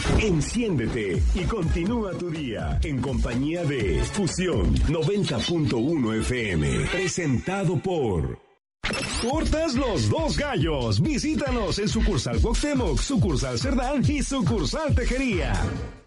Enciéndete y continúa tu día en compañía de Fusión 90.1 FM. Presentado por Tortas Los Dos Gallos. Visítanos en sucursal Cuauhtémoc, sucursal Cerdán y sucursal Tejería.